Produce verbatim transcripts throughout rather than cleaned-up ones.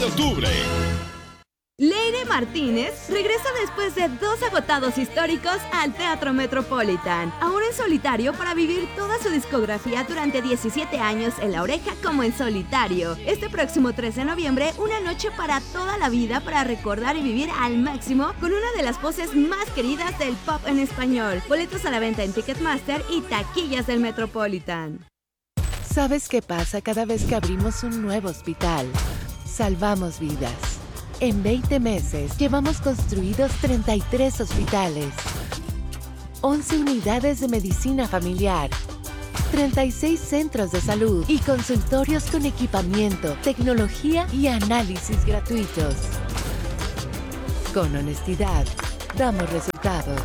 de octubre. Leire Martínez regresa después de dos agotados históricos al Teatro Metropolitan, ahora en solitario para vivir toda su discografía durante diecisiete años en La Oreja como en solitario. Este próximo tres de noviembre, una noche para toda la vida para recordar y vivir al máximo con una de las voces más queridas del pop en español. Boletos a la venta en Ticketmaster y taquillas del Metropolitan. ¿Sabes qué pasa cada vez que abrimos un nuevo hospital? Salvamos vidas. En veinte meses, llevamos construidos treinta y tres hospitales, once unidades de medicina familiar, treinta y seis centros de salud y consultorios con equipamiento, tecnología y análisis gratuitos. Con honestidad, damos resultados.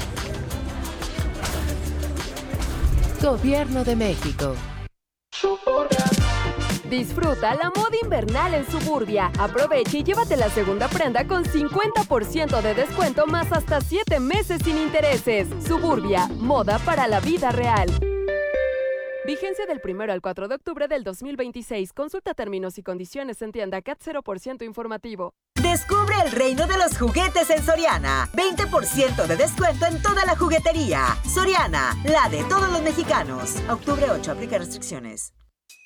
Gobierno de México. Disfruta la moda invernal en Suburbia. Aprovecha y llévate la segunda prenda con cincuenta por ciento de descuento más hasta siete meses sin intereses. Suburbia, moda para la vida real. Vigencia del primero al cuatro de octubre del dos mil veintiséis. Consulta términos y condiciones en tienda C A T cero por ciento informativo. Descubre el reino de los juguetes en Soriana. veinte por ciento de descuento en toda la juguetería. Soriana, la de todos los mexicanos. Octubre ocho, aplica restricciones.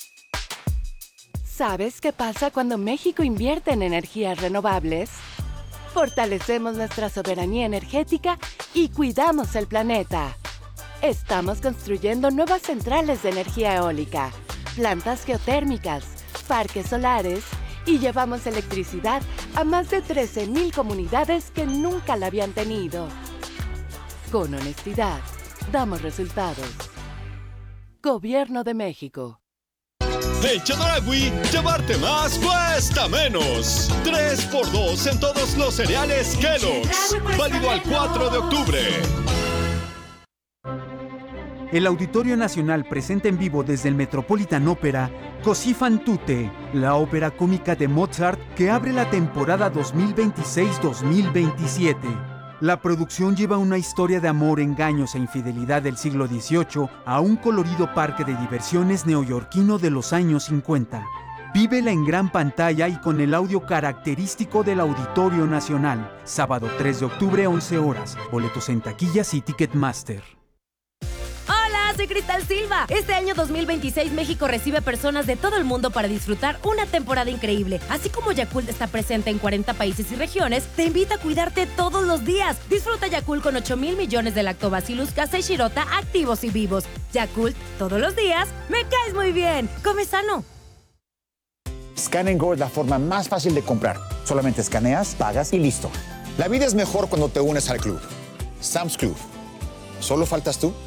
¿Sabes qué pasa cuando México invierte en energías renovables? Fortalecemos nuestra soberanía energética y cuidamos el planeta. Estamos construyendo nuevas centrales de energía eólica, plantas geotérmicas, parques solares y llevamos electricidad a más de trece mil comunidades que nunca la habían tenido. Con honestidad, damos resultados. Gobierno de México. En Chedraui, llevarte más cuesta menos. tres por dos en todos los cereales Kellogg's. Válido al cuatro de octubre. El Auditorio Nacional presenta en vivo desde el Metropolitan Opera Così fan tutte, la ópera cómica de Mozart que abre la temporada dos mil veintiséis dos mil veintisiete. La producción lleva una historia de amor, engaños e infidelidad del siglo dieciocho a un colorido parque de diversiones neoyorquino de los años cincuenta. Vívela en gran pantalla y con el audio característico del Auditorio Nacional. Sábado tres de octubre, once horas. Boletos en taquillas y Ticketmaster. Soy Cristal Silva. Este año dos mil veintiséis México recibe personas de todo el mundo para disfrutar una temporada increíble. Así como Yakult está presente en cuarenta países y regiones, te invita a cuidarte todos los días. Disfruta Yakult con ocho mil millones de lactobacillus casei shirota activos y vivos. Yakult, todos los días, me caes muy bien. Come sano. Scan and Go es la forma más fácil de comprar. Solamente escaneas, pagas y listo. La vida es mejor cuando te unes al club. Sam's Club. ¿Solo faltas tú?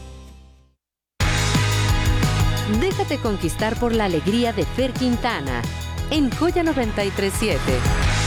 Déjate conquistar por la alegría de Fer Quintana en Joya noventa y tres punto siete.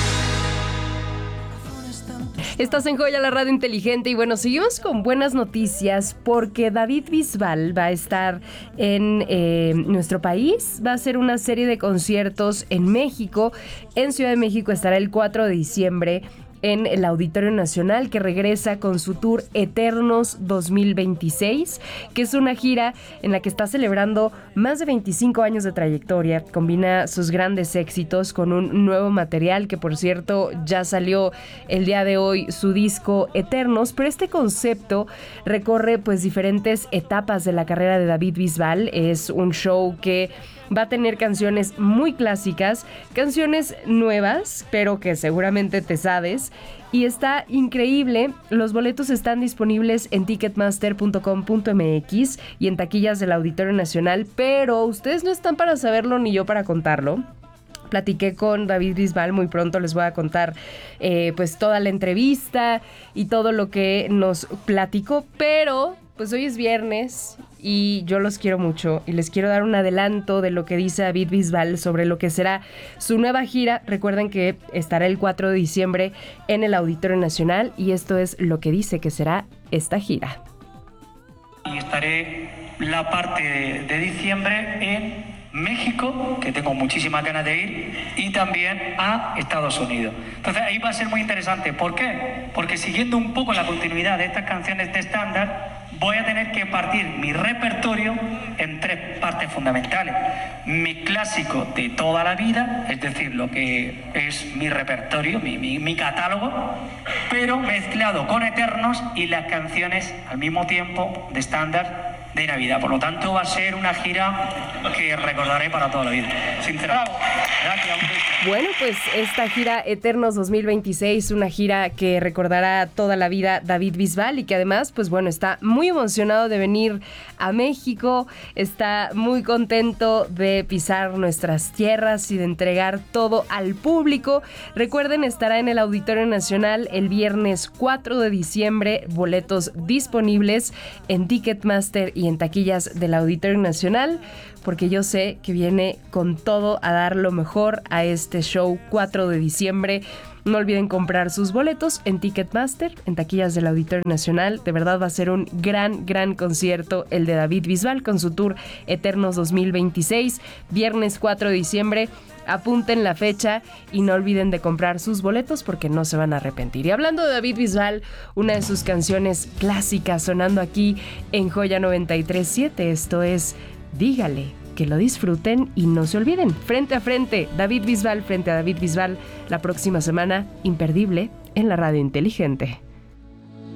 Estás en Joya, la radio inteligente, y bueno, seguimos con buenas noticias porque David Bisbal va a estar en eh, nuestro país, va a hacer una serie de conciertos en México. En Ciudad de México estará el cuatro de diciembre en el Auditorio Nacional, que regresa con su tour Eternos dos mil veintiséis, que es una gira en la que está celebrando más de veinticinco años de trayectoria. Combina sus grandes éxitos con un nuevo material, que por cierto ya salió el día de hoy su disco Eternos, pero este concepto recorre pues diferentes etapas de la carrera de David Bisbal. Es un show que va a tener canciones muy clásicas, canciones nuevas, pero que seguramente te sabes, y está increíble. Los boletos están disponibles en ticketmaster punto com punto m x y en taquillas del Auditorio Nacional, pero ustedes no están para saberlo ni yo para contarlo. Platiqué con David Bisbal, muy pronto les voy a contar eh, pues toda la entrevista y todo lo que nos platicó, pero pues hoy es viernes y yo los quiero mucho y les quiero dar un adelanto de lo que dice David Bisbal sobre lo que será su nueva gira. Recuerden que estará el cuatro de diciembre en el Auditorio Nacional y esto es lo que dice que será esta gira. Y estaré la parte de, de diciembre en México, que tengo muchísimas ganas de ir, y también a Estados Unidos. Entonces ahí va a ser muy interesante. ¿Por qué? Porque siguiendo un poco la continuidad de estas canciones de estándar, voy a tener que partir mi repertorio en tres partes fundamentales. Mi clásico de toda la vida, es decir, lo que es mi repertorio, mi, mi, mi catálogo, pero mezclado con eternos y las canciones al mismo tiempo de estándar de Navidad. Por lo tanto, va a ser una gira que recordaré para toda la vida. Sinceramente. Gracias. Bueno, pues esta gira Eternos dos mil veintiséis, una gira que recordará toda la vida David Bisbal y que además, pues bueno, está muy emocionado de venir a México, está muy contento de pisar nuestras tierras y de entregar todo al público. Recuerden, estará en el Auditorio Nacional el viernes cuatro de diciembre, boletos disponibles en Ticketmaster y en taquillas del Auditorio Nacional, porque yo sé que viene con todo a dar lo mejor a este show cuatro de diciembre. No olviden comprar sus boletos en Ticketmaster, en taquillas del Auditorio Nacional. De verdad va a ser un gran, gran concierto el de David Bisbal con su tour Eternos dos mil veintiséis, viernes cuatro de diciembre. Apunten la fecha y no olviden de comprar sus boletos porque no se van a arrepentir. Y hablando de David Bisbal, una de sus canciones clásicas sonando aquí en Joya noventa y tres punto siete, esto es Dígale, que lo disfruten y no se olviden. Frente a frente, David Bisbal frente a David Bisbal, la próxima semana, imperdible en la Radio Inteligente.